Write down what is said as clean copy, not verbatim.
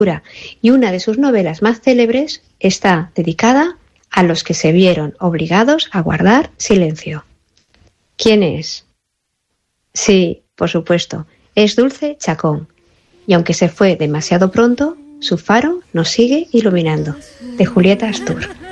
y una de sus novelas más célebres está dedicada a los que se vieron obligados a guardar silencio. ¿Quién es? Sí, por supuesto, es Dulce Chacón. Y aunque se fue demasiado pronto, su faro nos sigue iluminando. De Julieta Astur.